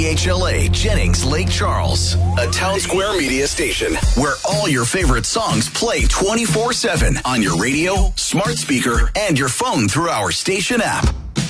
HLA Jennings Lake Charles, a Town Square Media station where all your favorite songs play 24/7 on your radio, smart speaker, and your phone through our station app.